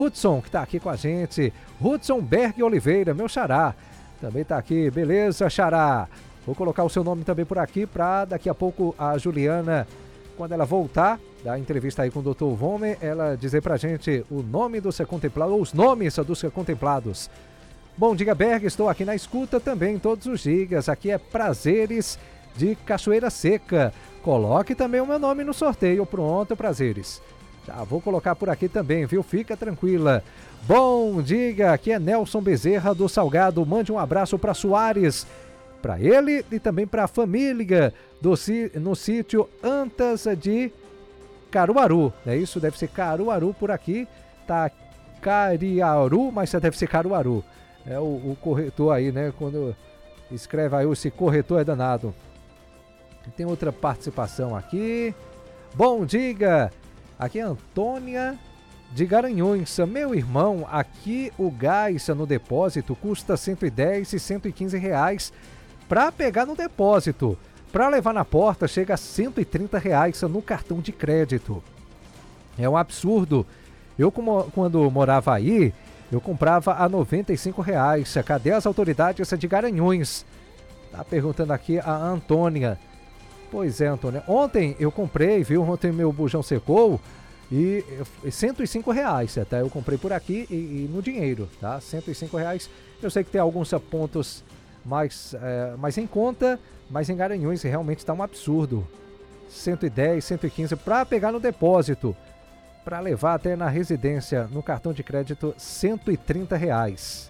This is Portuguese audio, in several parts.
Hudson, que está aqui com a gente. Hudson Berg Oliveira, meu xará. Também está aqui, beleza, xará? Vou colocar o seu nome também por aqui para daqui a pouco a Juliana, quando ela voltar da entrevista aí com o Dr. Vomer, ela dizer pra gente o nome do ser contemplado, ou os nomes dos ser contemplados. Bom dia, Berg, estou aqui na escuta também todos os dias. Aqui é Prazeres de Cachoeira Seca. Coloque também o meu nome no sorteio. Pronto, Prazeres. Já vou colocar por aqui também, viu? Fica tranquila. Bom dia, aqui é Nelson Bezerra do Salgado. Mande um abraço para Soares, para ele e também para a família no sítio Antas de Caruaru. É isso? Deve ser Caruaru por aqui. Tá Cariaru, mas deve ser Caruaru. É o corretor aí, né? Quando escreve aí, esse corretor é danado. Tem outra participação aqui. Bom dia! Aqui é Antônia de Garanhuns. Meu irmão, aqui o gás no depósito custa 110 e 115 reais para pegar no depósito. Para levar na porta chega a 130 reais no cartão de crédito. É um absurdo. Eu, quando morava aí, eu comprava a 95 reais. Cadê as autoridades de Garanhuns? Tá perguntando aqui a Antônia. Pois é, Antônia. Ontem eu comprei, viu? Ontem meu bujão secou e 105 reais. Até eu comprei por aqui e no dinheiro, tá? 105 reais. Eu sei que tem alguns pontos mais em conta, mas em Garanhuns realmente está um absurdo. 110, 115 para pegar no depósito. Para levar até na residência, no cartão de crédito, 130 reais.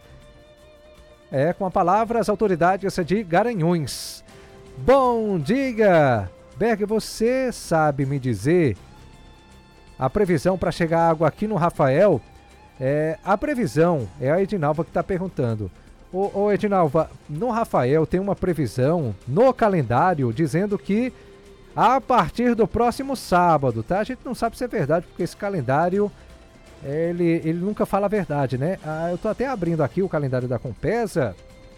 É, com a palavra, as autoridades de Garanhuns. Bom dia! Berg, você sabe me dizer a previsão para chegar água aqui no Rafael? A previsão é a Edinalva que está perguntando. Ô Edinalva, no Rafael tem uma previsão no calendário dizendo que a partir do próximo sábado, tá? A gente não sabe se é verdade, porque esse calendário, ele nunca fala a verdade, né? Eu tô até abrindo aqui o calendário da Compesa.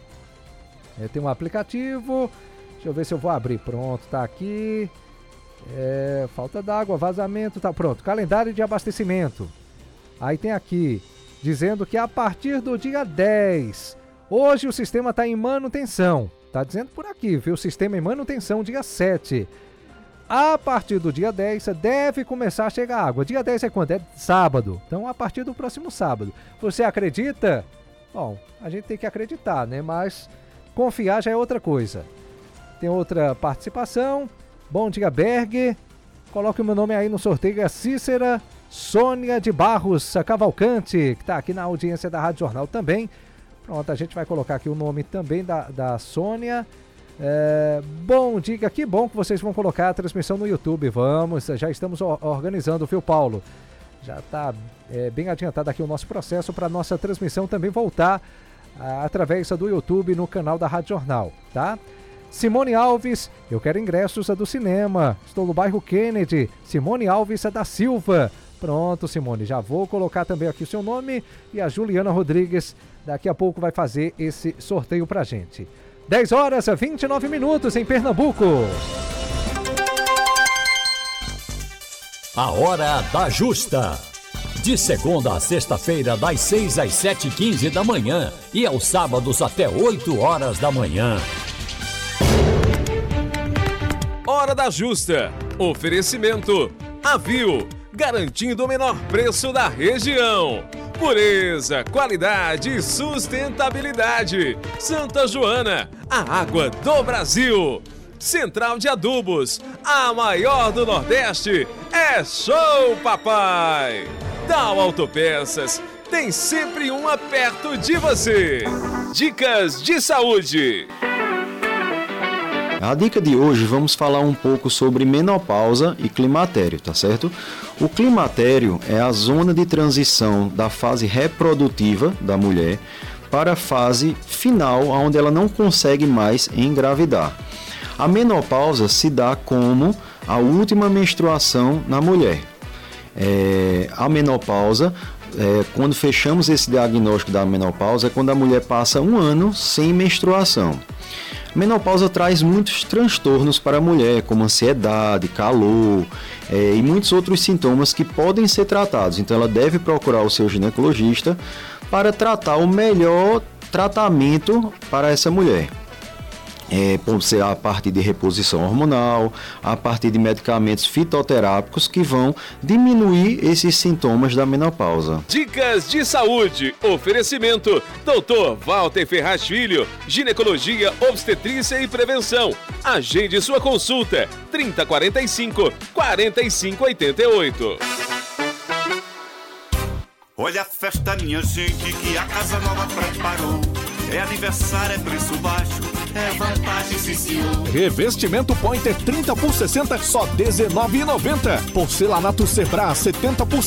Tem um aplicativo, deixa eu ver se eu vou abrir. Pronto, tá aqui. Falta d'água, vazamento, tá pronto. Calendário de abastecimento. Aí tem aqui, dizendo que a partir do dia 10, hoje o sistema está em manutenção. Tá dizendo por aqui, viu? O sistema em manutenção dia 7. A partir do dia 10 deve começar a chegar água. Dia 10 é quando? É sábado. Então, a partir do próximo sábado. Você acredita? Bom, a gente tem que acreditar, né? Mas confiar já é outra coisa. Tem outra participação. Bom dia, Berg. Coloque o meu nome aí no sorteio. É Cícera Sônia de Barros Cavalcante, que está aqui na audiência da Rádio Jornal também. Pronto, a gente vai colocar aqui o nome também da Sônia. Bom dia, que bom que vocês vão colocar a transmissão no YouTube. Vamos, já estamos organizando, viu, Paulo? Já está bem adiantado aqui o nosso processo para a nossa transmissão também voltar através do YouTube no canal da Rádio Jornal, tá? Simone Alves, eu quero ingressos do cinema. Estou no bairro Kennedy. Simone Alves da Silva. Pronto, Simone, já vou colocar também aqui o seu nome e a Juliana Rodrigues daqui a pouco vai fazer esse sorteio pra gente. 10 horas e 29 minutos em Pernambuco. A Hora da Justa. De segunda a sexta-feira, das 6 às 7h15 da manhã e aos sábados até 8 horas da manhã. Hora da Justa. Oferecimento Avil, garantindo o menor preço da região. Pureza, qualidade e sustentabilidade. Santa Joana, a água do Brasil. Central de Adubos, a maior do Nordeste. É show, papai! Dal Autopeças, tem sempre uma perto de você. Dicas de saúde. A dica de hoje, vamos falar um pouco sobre menopausa e climatério, tá certo? O climatério é a zona de transição da fase reprodutiva da mulher para a fase final, onde ela não consegue mais engravidar. A menopausa se dá como a última menstruação na mulher. A menopausa, quando fechamos esse diagnóstico da menopausa, é quando a mulher passa 1 ano sem menstruação. A menopausa traz muitos transtornos para a mulher, como ansiedade, calor e muitos outros sintomas que podem ser tratados. Então ela deve procurar o seu ginecologista para tratar o melhor tratamento para essa mulher. Pode ser a partir de reposição hormonal, a partir de medicamentos fitoterápicos que vão diminuir esses sintomas da menopausa. Dicas de saúde. Oferecimento: Dr. Walter Ferraz Filho, ginecologia, obstetrícia e prevenção. Agende sua consulta: 3045-4588. Olha a festa, minha gente, que a Casa Nova preparou. É aniversário, é preço baixo, é vantagem, sim, senhor. Revestimento Pointer 30 por 60, só R$19,90. Porcelanato Sebra 70 por